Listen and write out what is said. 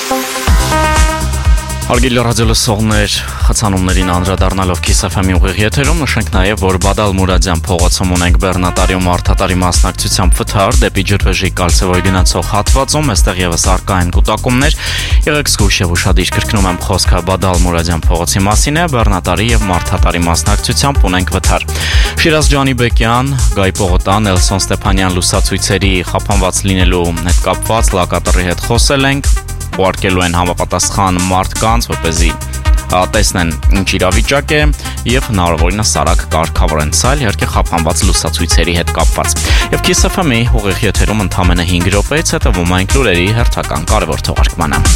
Հարգելի ռադիոլսողներ, խցանումներին անդրադառնալով Kiss FM-ի ուղիղ եթերում նշենք նաև, որ Բադալ Մուրադյան փողոցում ունենք բեռնատարի ու մարդատարի մասնակցությամբ վթար դեպի ջրվեժի կալցեվոյ գնացող հատվածում, այստեղ եւս առկա են կուտակումներ։ Եղեք զգույշ եւ ուշադիր, կրկնում եմ, խոսքը Բադալ Մուրադյան փողոցի մասին է, բեռնատարի եւ մարդատարի մասնակցությամբ ունենք վթար։ Շիրազ Ջանիբեկյան, Գայ Պողոտան, Նելսոն Ստեփանյան լուսացույցերի խափանված լինելու հետ կապված լակատռի հետ խոսել ենք, ուղարկելու են համապատասխան մարդկանց, որպեսզի տեսնեն ինչ իրավիճակ է եւ հնարավորինս արագ կարգավորեն ցայլ, իհարկե խափանված լուսացույցերի հետ կապված։ Եվ Kiss FM-ի ուղիղ եթերում ընդամենը 5 րոպեից հետևում ենք լուրերի հերթական կարևոր թողարկմանը։